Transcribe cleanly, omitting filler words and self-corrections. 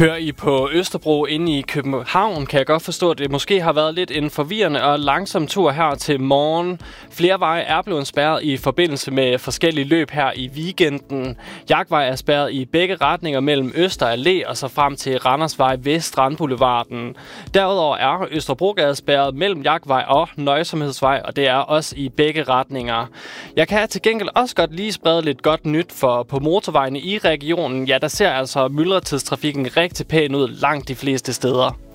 Kører I på Østerbro inde i København, kan jeg godt forstå, at det måske har været lidt en forvirrende og langsom tur her til morgen. Flere veje er blevet spærret i forbindelse med forskellige løb her i weekenden. Jagtvej er spærret i begge retninger mellem Øster Allé og så frem til Randersvej ved Strandboulevarden. Derudover er Østerbrogade spærret mellem Jagtvej og Nøjsomhedsvej, og det er også i begge retninger. Jeg kan til gengæld også godt lige sprede lidt godt nyt, for på motorvejene i regionen, ja, der ser altså myldretidstrafikken rigtig pæn ud langt de fleste steder.